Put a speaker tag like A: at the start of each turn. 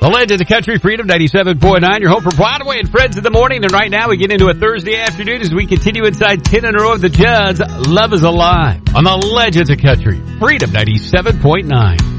A: The Legends of Country, Freedom 97.9, your home for Broadway and Friends in the morning. And right now we get into a Thursday afternoon as we continue inside 10 in a row of the Judds. Love is Alive on the Legends of Country, Freedom 97.9.